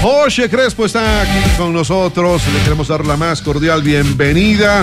José Crespo está aquí con nosotros. Le queremos dar la más cordial bienvenida.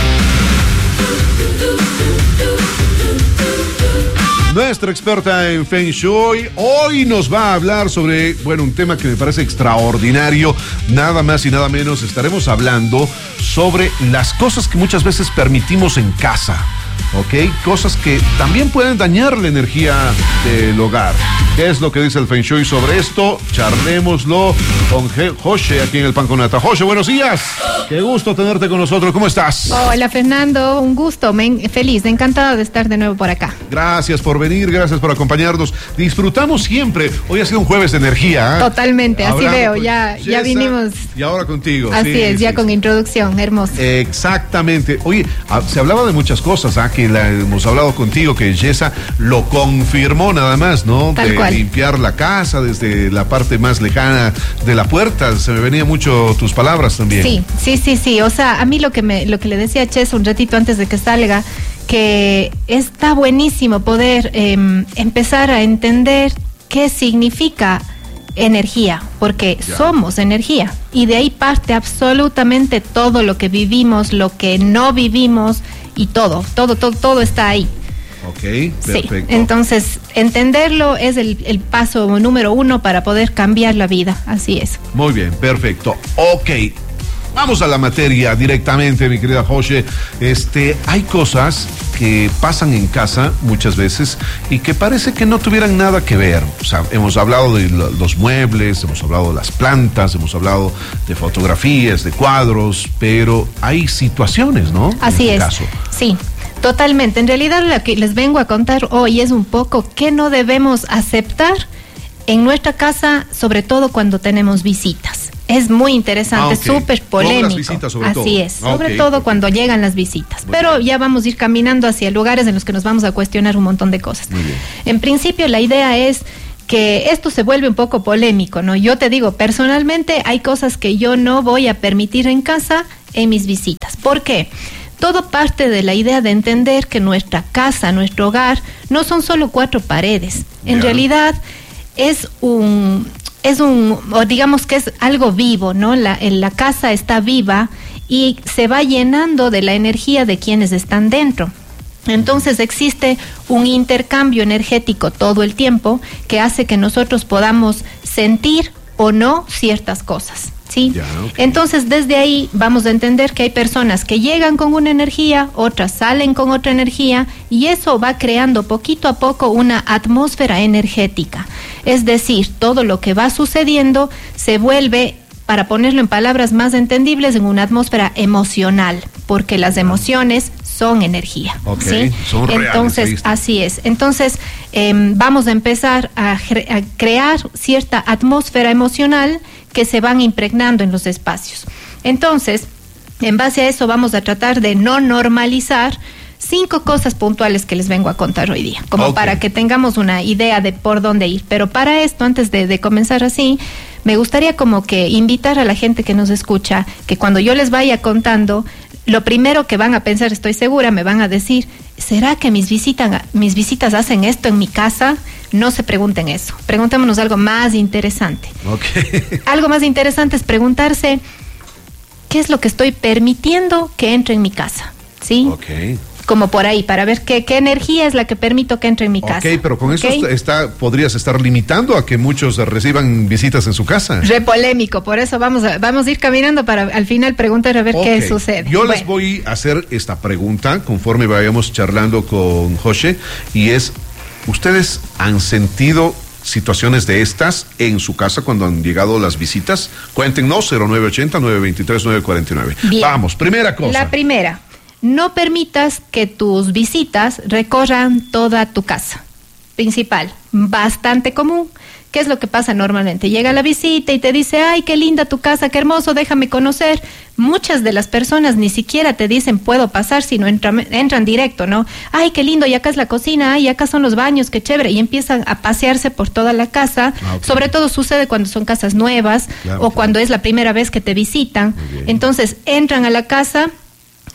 Nuestra experta en Feng Shui hoy nos va a hablar sobre, un tema que me parece extraordinario. Nada más y nada menos estaremos hablando sobre las cosas que muchas veces permitimos en casa. ¿Ok? Cosas que también pueden dañar la energía del hogar. ¿Qué es lo que dice el Feng Shui sobre esto? Charlémoslo con José aquí en el Pan con Nata. José, buenos días. Qué gusto tenerte con nosotros. ¿Cómo estás? Hola, Fernando. Un gusto. Feliz, encantada de estar de nuevo por acá. Gracias por venir, gracias por acompañarnos. Disfrutamos siempre. Hoy ha sido un jueves de energía. Totalmente, así veo. Ya vinimos. Y ahora contigo. Así es, ya con introducción. Hermoso. Exactamente. Oye, se hablaba de muchas cosas, que hemos hablado contigo, que Yesa lo confirmó nada más, ¿no? Tal cual. Limpiar la casa desde la parte más lejana de la puerta. Se me venía mucho tus palabras también. Sí. O sea, a mí lo que le decía a Ches un ratito antes de que salga, que está buenísimo poder empezar a entender qué significa energía, porque somos energía y de ahí parte absolutamente todo lo que vivimos, lo que no vivimos y todo está ahí. Ok, perfecto. Sí, entonces entenderlo es el paso número 1 para poder cambiar la vida, así es. Muy bien, perfecto. Ok, vamos a la materia directamente, mi querida José. Hay cosas que pasan en casa muchas veces y que parece que no tuvieran nada que ver. O sea, hemos hablado de los muebles, hemos hablado de las plantas, hemos hablado de fotografías, de cuadros, pero hay situaciones, ¿no? Así es. Caso. Sí. Totalmente. En realidad lo que les vengo a contar hoy es un poco qué no debemos aceptar en nuestra casa, sobre todo cuando tenemos visitas. Es muy interesante, súper polémico. Las visitas sobre todo. Así es, sobre todo cuando llegan las visitas. Pero ya vamos a ir caminando hacia lugares en los que nos vamos a cuestionar un montón de cosas. Muy bien. En principio la idea es que esto se vuelve un poco polémico, ¿no? Yo te digo, personalmente hay cosas que yo no voy a permitir en casa en mis visitas. ¿Por qué? Todo parte de la idea de entender que nuestra casa, nuestro hogar, no son solo 4 paredes. En realidad o digamos que es algo vivo, ¿no? La casa está viva y se va llenando de la energía de quienes están dentro. Entonces existe un intercambio energético todo el tiempo que hace que nosotros podamos sentir o no ciertas cosas. ¿Sí? Entonces desde ahí vamos a entender que hay personas que llegan con una energía, otras salen con otra energía y eso va creando poquito a poco una atmósfera energética. Es decir, todo lo que va sucediendo se vuelve, para ponerlo en palabras más entendibles, en una atmósfera emocional, porque las emociones son energía. Okay, ¿sí? Son reales. Entonces, así es. Entonces, vamos a empezar a crear cierta atmósfera emocional que se van impregnando en los espacios. Entonces, en base a eso vamos a tratar de no normalizar 5 cosas puntuales que les vengo a contar hoy día, como para que tengamos una idea de por dónde ir. Pero para esto, antes de comenzar así, me gustaría como que invitar a la gente que nos escucha, que cuando yo les vaya contando, lo primero que van a pensar, estoy segura, me van a decir, ¿será que mis visitas hacen esto en mi casa? No se pregunten eso. Preguntémonos algo más interesante. Algo más interesante es preguntarse, ¿qué es lo que estoy permitiendo que entre en mi casa? ¿Sí? Como por ahí, para ver qué energía es la que permito que entre en mi casa. Pero con eso podrías estar limitando a que muchos reciban visitas en su casa. Re polémico, por eso vamos a ir caminando para al final preguntar a ver qué sucede. Yo les voy a hacer esta pregunta conforme vayamos charlando con José, y es, ¿ustedes han sentido situaciones de estas en su casa cuando han llegado las visitas? Cuéntenos, 0980-923-949. Bien. Vamos, primera cosa. La primera. No permitas que tus visitas recorran toda tu casa. Principal, bastante común. ¿Qué es lo que pasa normalmente? Llega la visita y te dice, ay, qué linda tu casa, qué hermoso, déjame conocer. Muchas de las personas ni siquiera te dicen, puedo pasar, sino entran directo, ¿no? Ay, qué lindo, y acá es la cocina, ay, acá son los baños, qué chévere. Y empiezan a pasearse por toda la casa. Sobre todo sucede cuando son casas nuevas o cuando es la primera vez que te visitan. Entonces, entran a la casa,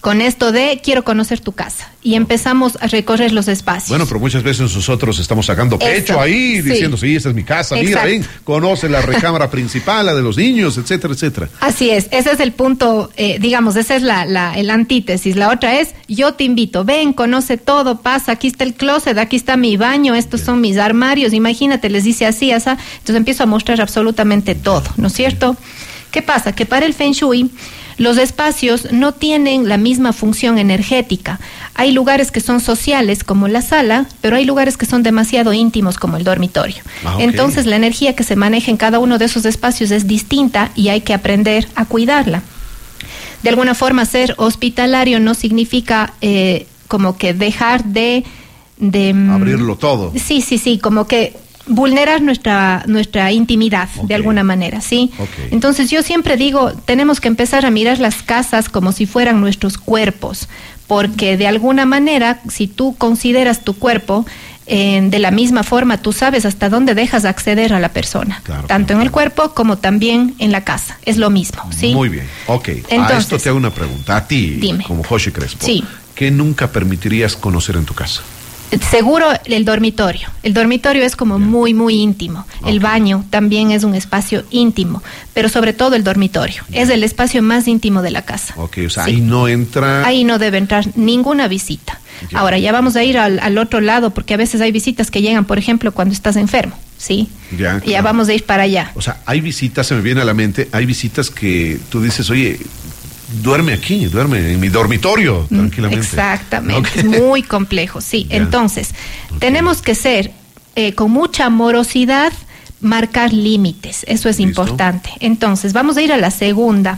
con esto de quiero conocer tu casa y empezamos a recorrer los espacios. Bueno, pero muchas veces nosotros estamos sacando pecho ahí, diciendo, sí, esta es mi casa, mira, ven, conoce la recámara principal, la de los niños, etcétera, etcétera. Así es, ese es el punto, digamos, esa es el antítesis. La otra es, yo te invito, ven, conoce todo, pasa, aquí está el closet, aquí está mi baño, estos son mis armarios, imagínate, les dice así, así, entonces empiezo a mostrar absolutamente todo, ¿no es cierto? ¿Qué pasa? Que para el Feng Shui, los espacios no tienen la misma función energética. Hay lugares que son sociales, como la sala, pero hay lugares que son demasiado íntimos, como el dormitorio. Entonces, la energía que se maneja en cada uno de esos espacios es distinta y hay que aprender a cuidarla. De alguna forma, ser hospitalario no significa como que dejar de abrirlo todo. Sí, como que vulnerar nuestra intimidad, de alguna manera, ¿sí? Entonces yo siempre digo, tenemos que empezar a mirar las casas como si fueran nuestros cuerpos, porque de alguna manera, si tú consideras tu cuerpo de la misma forma, tú sabes hasta dónde dejas acceder a la persona, tanto en el cuerpo como también en la casa, es lo mismo, ¿sí? Muy bien, entonces, a esto te hago una pregunta, a ti, dime, como Joshi Crespo, ¿qué nunca permitirías conocer en tu casa? Seguro el dormitorio. El dormitorio es como muy, muy íntimo. El baño también es un espacio íntimo, pero sobre todo el dormitorio. Es el espacio más íntimo de la casa. O sea, ahí no entra... Ahí no debe entrar ninguna visita. Ahora, ya vamos a ir al otro lado, porque a veces hay visitas que llegan, por ejemplo, cuando estás enfermo, ¿sí? Ya vamos a ir para allá. O sea, hay visitas, se me viene a la mente, hay visitas que tú dices, oye... duerme aquí, duerme en mi dormitorio, tranquilamente. Exactamente, es muy complejo, sí. Entonces, tenemos que ser con mucha amorosidad, marcar límites, eso es importante. Entonces, vamos a ir a la segunda.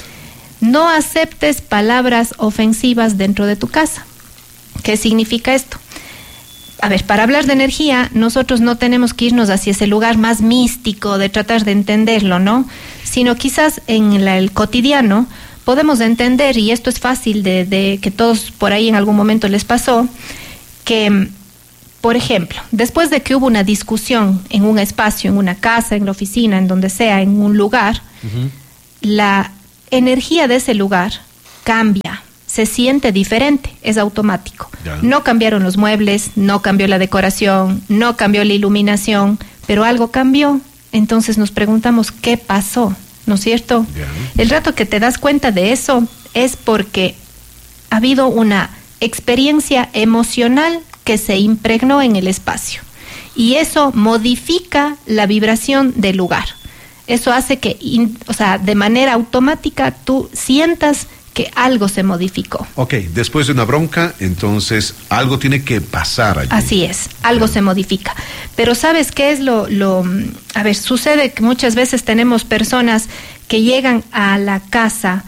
No aceptes palabras ofensivas dentro de tu casa. ¿Qué significa esto? A ver, para hablar de energía, nosotros no tenemos que irnos hacia ese lugar más místico de tratar de entenderlo, ¿no? Sino quizás en el cotidiano podemos entender, y esto es fácil de que todos por ahí en algún momento les pasó, que, por ejemplo, después de que hubo una discusión en un espacio, en una casa, en la oficina, en donde sea, en un lugar, la energía de ese lugar cambia, se siente diferente, es automático. No cambiaron los muebles, no cambió la decoración, no cambió la iluminación, pero algo cambió. Entonces nos preguntamos, ¿qué pasó? ¿No es cierto? El rato que te das cuenta de eso es porque ha habido una experiencia emocional que se impregnó en el espacio. Y eso modifica la vibración del lugar. Eso hace que, de manera automática tú sientas que algo se modificó. Después de una bronca, entonces algo tiene que pasar allí. Así es, algo se modifica. Pero ¿sabes qué es a ver, sucede que muchas veces tenemos personas que llegan a la casa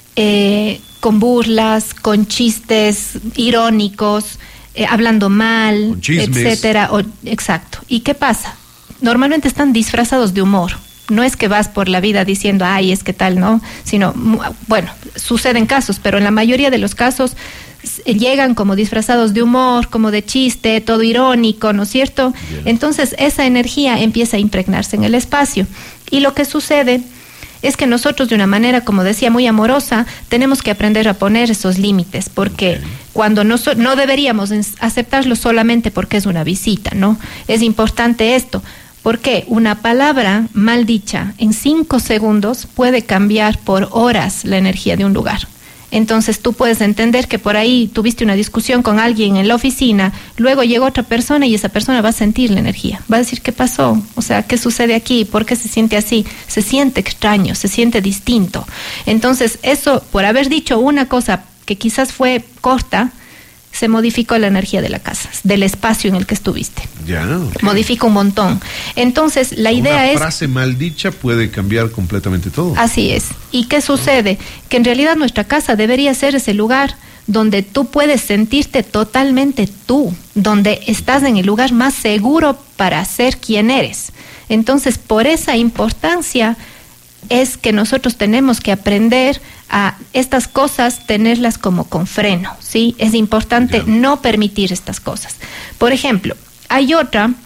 con burlas, con chistes irónicos, hablando mal, etcétera. Exacto. ¿Y qué pasa? Normalmente están disfrazados de humor. No es que vas por la vida diciendo, ay, es que tal, ¿no? Sino, bueno, suceden casos, pero en la mayoría de los casos llegan como disfrazados de humor, como de chiste, todo irónico, ¿no es cierto? Entonces, esa energía empieza a impregnarse en el espacio. Y lo que sucede es que nosotros, de una manera, como decía, muy amorosa, tenemos que aprender a poner esos límites, porque cuando no deberíamos aceptarlo solamente porque es una visita, ¿no? Es importante esto. Porque una palabra mal dicha en 5 segundos puede cambiar por horas la energía de un lugar. Entonces tú puedes entender que por ahí tuviste una discusión con alguien en la oficina, luego llegó otra persona y esa persona va a sentir la energía. Va a decir, ¿qué pasó? O sea, ¿qué sucede aquí? ¿Por qué se siente así? Se siente extraño, se siente distinto. Entonces eso, por haber dicho una cosa que quizás fue corta, se modificó la energía de la casa, del espacio en el que estuviste. Modifica un montón. Entonces, la idea es... Una frase mal dicha puede cambiar completamente todo. Así es. ¿Y qué sucede? Que en realidad nuestra casa debería ser ese lugar donde tú puedes sentirte totalmente tú, donde estás en el lugar más seguro para ser quien eres. Entonces, por esa importancia es que nosotros tenemos que aprender a estas cosas, tenerlas como con freno, ¿sí? Es importante no permitir estas cosas. Por ejemplo, hay otra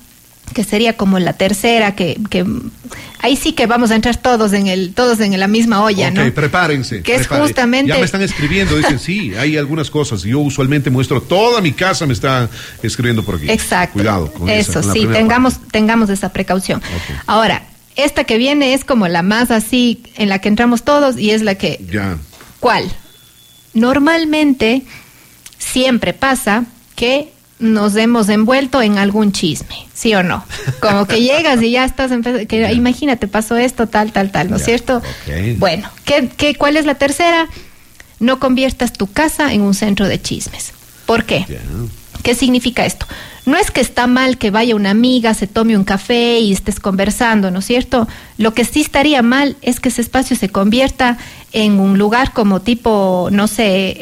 que sería como la tercera, que ahí sí que vamos a entrar todos en la misma olla, ¿no? Prepárense. Que es justamente... Ya me están escribiendo, dicen, sí, hay algunas cosas. Yo usualmente muestro, toda mi casa me está escribiendo por aquí. Exacto. Cuidado con eso, esa, sí, tengamos esa precaución. Okay. Ahora, esta que viene es como la más así, en la que entramos todos, y es la que... Ya. ¿Cuál? Normalmente, siempre pasa que nos hemos envuelto en algún chisme, ¿sí o no? Como que llegas y ya estás que imagínate, pasó esto, tal, ¿no es cierto? Okay. Bueno, ¿cuál es la tercera? No conviertas tu casa en un centro de chismes. ¿Por qué? Yeah. ¿Qué significa esto? No es que está mal que vaya una amiga, se tome un café y estés conversando, ¿no es cierto? Lo que sí estaría mal es que ese espacio se convierta en un lugar como tipo, no sé,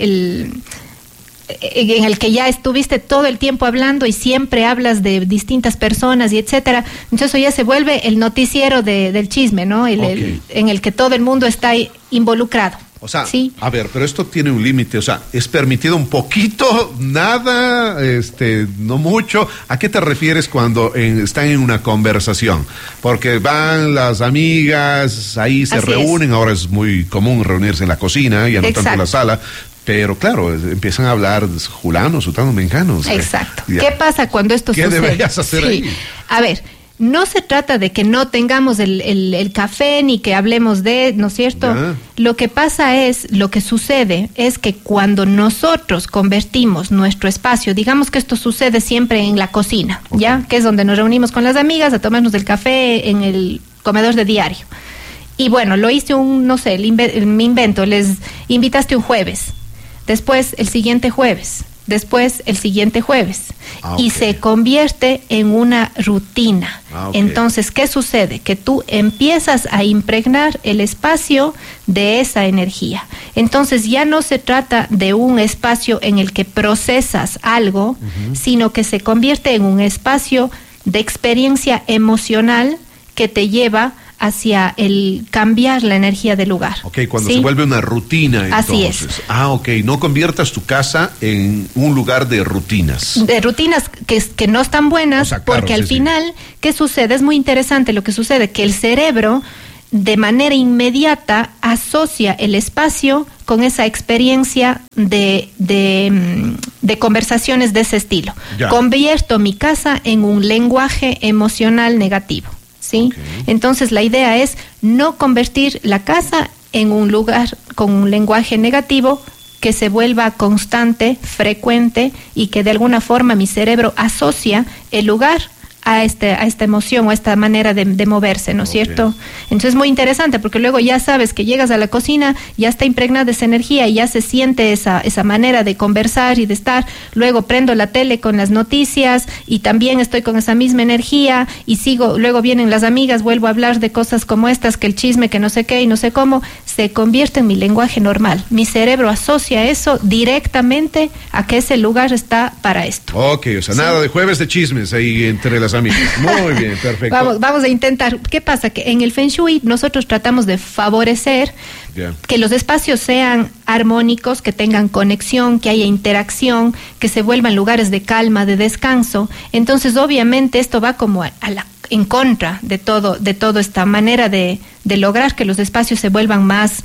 en el que ya estuviste todo el tiempo hablando y siempre hablas de distintas personas y etcétera. Entonces eso ya se vuelve el noticiero del chisme, ¿no? En el que todo el mundo está involucrado. O sea, ¿sí? A ver, pero esto tiene un límite, o sea, ¿es permitido un poquito, nada, no mucho? ¿A qué te refieres cuando están en una conversación? Porque van las amigas, ahí se reúnen, ahora es muy común reunirse en la cocina, ya no tanto en la sala, pero claro, empiezan a hablar fulano, sutano, mengano. Exacto. ¿Qué pasa cuando esto sucede? ¿Qué deberías hacer ahí? A ver, no se trata de que no tengamos el café ni que hablemos ¿no es cierto? Ya. Lo que sucede es que cuando nosotros convertimos nuestro espacio, digamos que esto sucede siempre en la cocina, okay, ¿ya? Que es donde nos reunimos con las amigas a tomarnos el café en el comedor de diario. Y bueno, lo hice me invento, les invitaste un jueves, después el siguiente jueves, después el siguiente jueves, okay, y se convierte en una rutina. Okay. Entonces, ¿qué sucede? Que tú empiezas a impregnar el espacio de esa energía. Entonces, ya no se trata de un espacio en el que procesas algo, sino que se convierte en un espacio de experiencia emocional que te lleva hacia el cambiar la energía del lugar. Ok, cuando se vuelve una rutina, entonces. Así es. Ok, no conviertas tu casa en un lugar de rutinas. De rutinas que no están buenas, claro, porque al final, ¿qué sucede? Es muy interesante lo que sucede, que el cerebro de manera inmediata asocia el espacio con esa experiencia de conversaciones de ese estilo. Ya. Convierto mi casa en un lenguaje emocional negativo. ¿Sí? Okay. Entonces la idea es no convertir la casa en un lugar con un lenguaje negativo que se vuelva constante, frecuente y que de alguna forma mi cerebro asocia el lugar a esta emoción o a esta manera de moverse, ¿no es cierto? Entonces es muy interesante porque luego ya sabes que llegas a la cocina, ya está impregnada esa energía y ya se siente esa manera de conversar y de estar. Luego prendo la tele con las noticias y también estoy con esa misma energía y sigo, luego vienen las amigas, vuelvo a hablar de cosas como estas, que el chisme, que no sé qué y no sé cómo, se convierte en mi lenguaje normal. Mi cerebro asocia eso directamente a que ese lugar está para esto. Ok, o sea, ¿sí? Nada de jueves de chismes ahí entre las amigas. Muy bien, perfecto. Vamos a intentar. ¿Qué pasa? Que en el Feng Shui nosotros tratamos de favorecer que los espacios sean armónicos, que tengan conexión, que haya interacción, que se vuelvan lugares de calma, de descanso. Entonces, obviamente, esto va como en contra de todo esta manera de lograr que los espacios se vuelvan más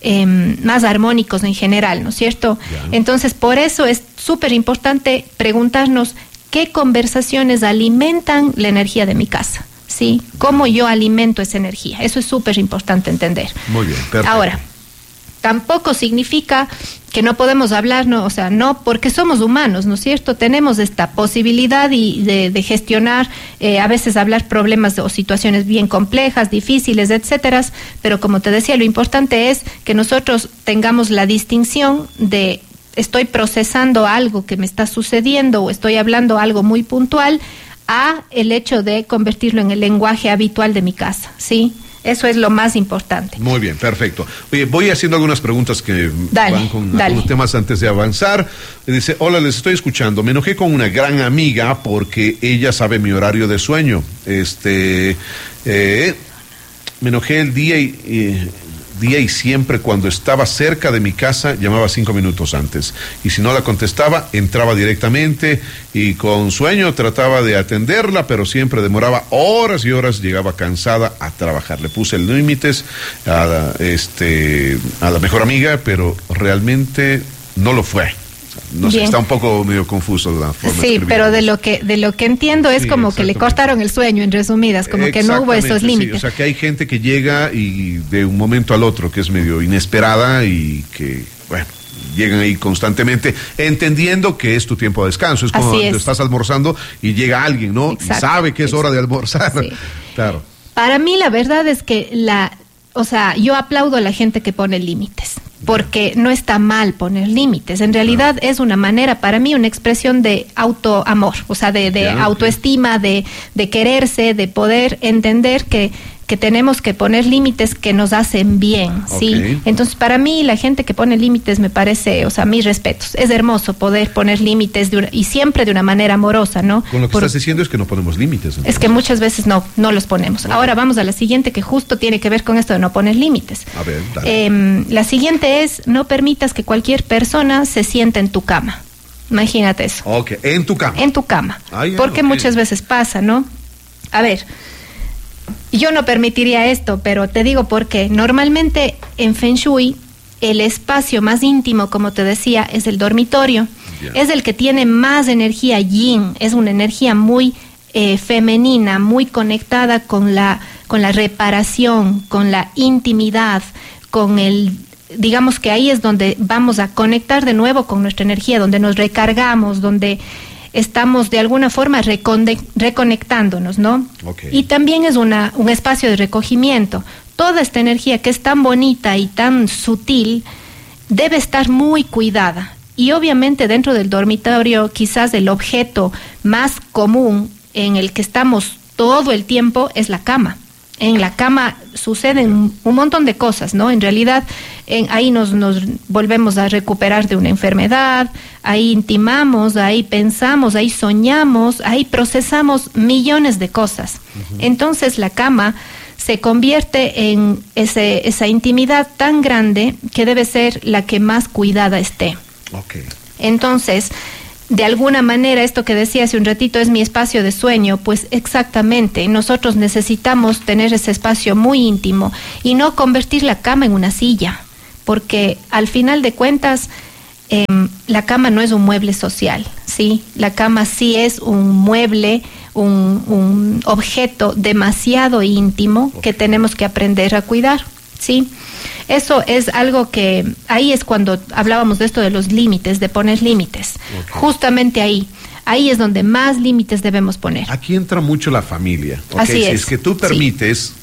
armónicos en general, ¿no es cierto? Entonces, por eso es súper importante preguntarnos qué conversaciones alimentan la energía de mi casa, ¿sí? ¿Cómo yo alimento esa energía? Eso es súper importante entender. Muy bien, perfecto. Ahora, tampoco significa que no podemos hablar, no, o sea, no, porque somos humanos, ¿no es cierto? Tenemos esta posibilidad de gestionar, a veces hablar problemas o situaciones bien complejas, difíciles, etcétera, pero como te decía, lo importante es que nosotros tengamos la distinción de estoy procesando algo que me está sucediendo o estoy hablando algo muy puntual a el hecho de convertirlo en el lenguaje habitual de mi casa, ¿sí? Eso es lo más importante. Muy bien, perfecto. Oye, voy haciendo algunas preguntas que van con algunos temas antes de avanzar. Dice, hola, les estoy escuchando. Me enojé con una gran amiga porque ella sabe mi horario de sueño. Me enojé el día día y siempre cuando estaba cerca de mi casa llamaba 5 minutos antes. Y si no la contestaba, entraba directamente y con sueño trataba de atenderla, pero siempre demoraba horas y horas, llegaba cansada a trabajar. Le puse límites a la mejor amiga, pero realmente no lo fue. No sé, está un poco medio confuso la forma de escribir. Pero de lo que entiendo es como que le cortaron el sueño, en resumidas, como que no hubo esos límites. Sí, o sea, que hay gente que llega y de un momento al otro, que es medio inesperada y que, bueno, llegan ahí constantemente, entendiendo que es tu tiempo de descanso. Es como cuando estás almorzando y llega alguien, ¿no? Exacto, y sabe que es hora de almorzar. Sí. Claro. Para mí la verdad es que yo aplaudo a la gente que pone límites, porque no está mal poner límites. En realidad es una manera, para mí, una expresión de autoamor, o sea, de autoestima, de quererse, de poder entender que tenemos que poner límites que nos hacen bien, ¿sí? Entonces, para mí, la gente que pone límites me parece, o sea, mis respetos. Es hermoso poder poner límites y siempre de una manera amorosa, ¿no? Con lo que estás diciendo es que no ponemos límites. Entonces. Es que muchas veces no los ponemos. Okay. Ahora vamos a la siguiente, que justo tiene que ver con esto de no poner límites. A ver, dale. La siguiente es, no permitas que cualquier persona se siente en tu cama. Imagínate eso. Ok, en tu cama. En tu cama. Porque muchas veces pasa, ¿no? A ver, yo no permitiría esto, pero te digo por qué. Normalmente en Feng Shui, el espacio más íntimo, como te decía, es el dormitorio. Es el que tiene más energía yin. Es una energía muy femenina, muy conectada con la reparación, con la intimidad, con digamos que ahí es donde vamos a conectar de nuevo con nuestra energía, donde nos recargamos, donde estamos de alguna forma reconectándonos, ¿no? Okay. Y también es un espacio de recogimiento. Toda esta energía que es tan bonita y tan sutil debe estar muy cuidada. Y obviamente dentro del dormitorio, quizás el objeto más común en el que estamos todo el tiempo es la cama. En la cama suceden un montón de cosas, ¿no? En realidad, ahí nos volvemos a recuperar de una enfermedad, ahí intimamos, ahí pensamos, ahí soñamos, ahí procesamos millones de cosas. Entonces, la cama se convierte en esa intimidad tan grande que debe ser la que más cuidada esté. Okay. Entonces, de alguna manera, esto que decía hace un ratito es mi espacio de sueño, pues exactamente, nosotros necesitamos tener ese espacio muy íntimo y no convertir la cama en una silla, porque al final de cuentas, la cama no es un mueble social, ¿sí? La cama sí es un mueble, un objeto demasiado íntimo que tenemos que aprender a cuidar, ¿sí? Eso es algo que, ahí es cuando hablábamos de esto de los límites, de poner límites. Okay. Justamente ahí es donde más límites debemos poner. Aquí entra mucho la familia. Okay. Así es. Si es que tú permites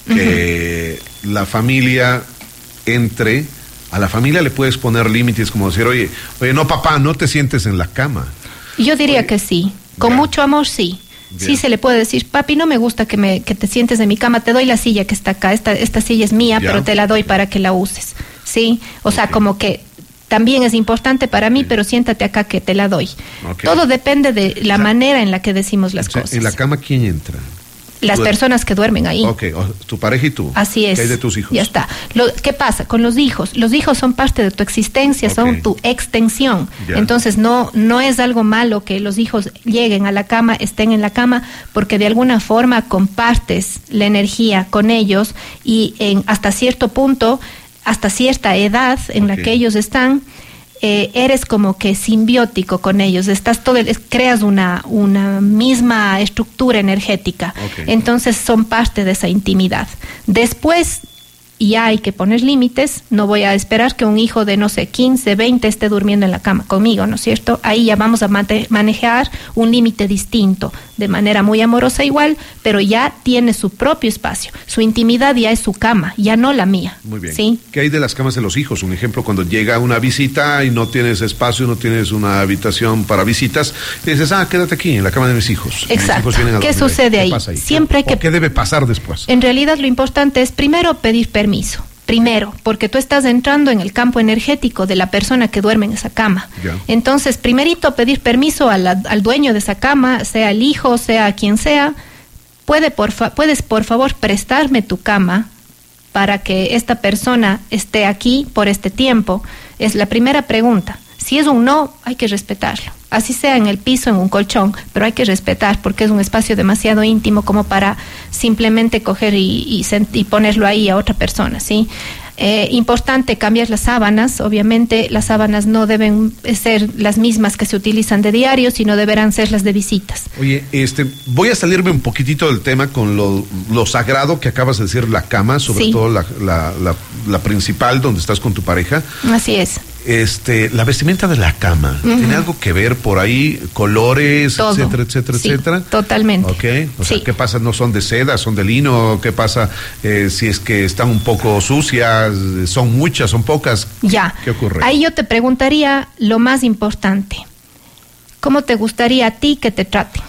que la familia entre, a la familia le puedes poner límites como decir, oye, no papá, no te sientes en la cama. Yo diría que sí, con mucho amor sí. Bien. Sí se le puede decir, papi, no me gusta que te sientes en mi cama, te doy la silla que está acá, esta silla es mía, pero te la doy para que la uses, ¿sí? O sea, como que también es importante para mí, pero siéntate acá que te la doy. Todo depende de la manera en la que decimos las cosas. ¿En la cama quién entra? Las personas que duermen ahí. Ok, tu pareja y tú. Así es. ¿Qué hay de tus hijos? Ya está. ¿Qué pasa con los hijos? Los hijos son parte de tu existencia, son tu extensión. Ya. Entonces no es algo malo que los hijos lleguen a la cama, estén en la cama, porque de alguna forma compartes la energía con ellos y hasta cierto punto, hasta cierta edad en la que ellos están, eres como que simbiótico con ellos, creas una misma estructura energética, entonces son parte de esa intimidad. Después ya hay que poner límites, no voy a esperar que un hijo de, 15, 20 esté durmiendo en la cama conmigo, ¿no es cierto? Ahí ya vamos a manejar un límite distinto, de manera muy amorosa igual, pero ya tiene su propio espacio, su intimidad ya es su cama, ya no la mía. Muy bien. ¿Sí? ¿Qué hay de las camas de los hijos? Un ejemplo, cuando llega una visita y no tienes espacio, no tienes una habitación para visitas, y dices, quédate aquí en la cama de mis hijos. Exacto. ¿Qué sucede ahí? Siempre hay que... ¿Qué debe pasar después? En realidad lo importante es primero pedir permiso. Primero, porque tú estás entrando en el campo energético de la persona que duerme en esa cama. Ya. Entonces, primerito pedir permiso al dueño de esa cama, sea el hijo, sea quien sea, puedes por favor prestarme tu cama para que esta persona esté aquí por este tiempo? Es la primera pregunta. Si es un no, hay que respetarlo. Así sea en el piso, en un colchón, pero hay que respetar porque es un espacio demasiado íntimo como para simplemente coger y ponerlo ahí a otra persona, ¿sí? Importante cambiar las sábanas. Obviamente las sábanas no deben ser las mismas que se utilizan de diario, sino deberán ser las de visitas. Oye, voy a salirme un poquitito del tema con lo sagrado que acabas de decir, la cama, sobre Sí. todo la principal donde estás con tu pareja. Así es. La vestimenta de la cama, ¿tiene algo que ver por ahí? Colores, Todo. etcétera, etcétera, Sí, etcétera. totalmente. Ok, o sea, Sí. ¿qué pasa? ¿No son de seda, son de lino? ¿Qué pasa si es que están un poco sucias? ¿Son muchas, son pocas? Ya. ¿Qué ocurre? Ahí yo te preguntaría lo más importante. ¿Cómo te gustaría a ti que te traten?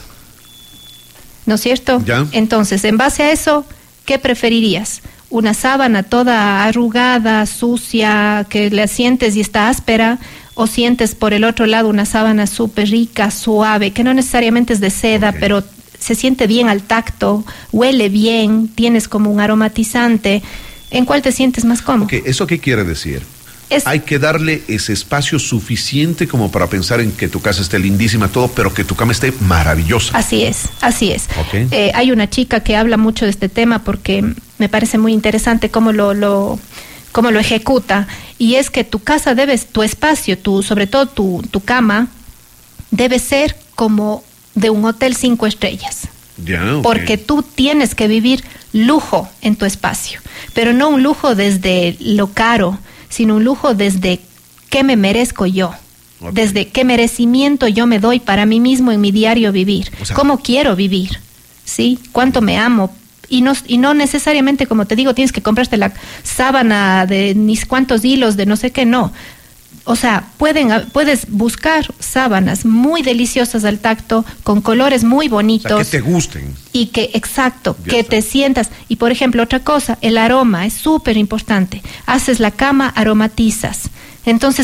¿No es cierto? Ya. Entonces, en base a eso, ¿qué preferirías? ¿Una sábana toda arrugada, sucia, que la sientes y está áspera? ¿O sientes por el otro lado una sábana súper rica, suave, que no necesariamente es de seda, Ok. pero se siente bien al tacto, huele bien, tienes como un aromatizante? ¿En cuál te sientes más cómodo? Ok, ¿eso qué quiere decir? Es- Hay que darle ese espacio suficiente como para pensar en que tu casa esté lindísima, todo, pero que tu cama esté maravillosa. Así es, así es. Ok. Hay una chica que habla mucho de este tema porque me parece muy interesante cómo lo ejecuta, y es que tu casa tu espacio, sobre todo tu cama, debe ser como de un hotel 5 estrellas. Ya, ok. Porque tú tienes que vivir lujo en tu espacio, pero no un lujo desde lo caro, sino un lujo desde qué me merezco yo, Ok. desde qué merecimiento yo me doy para mí mismo en mi diario vivir, O sea, cómo quiero vivir, ¿sí? Cuánto me amo. Y no necesariamente, como te digo, tienes que comprarte la sábana de ni cuántos hilos de no sé qué, no. O sea, puedes buscar sábanas muy deliciosas al tacto, con colores muy O bonitos. sea, que te gusten. Y que, exacto, Ya que está. te sientas. Y por ejemplo, otra cosa, el aroma es súper importante. Haces la cama, aromatizas. Entonces,